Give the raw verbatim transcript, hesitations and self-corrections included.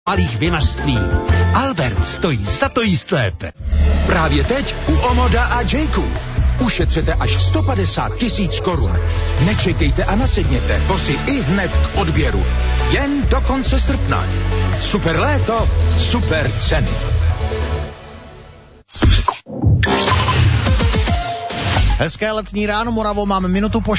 malých vinařství. Albert stojí za to jíst lépe. Právě teď u Omoda a Jayku. Ušetřete až sto padesát tisíc korun. Nečekejte a nasedněte, bosy i hned k odběru. Jen do konce srpna. Super léto, super ceny. Hezké letní ráno, Moravo, máme minutu po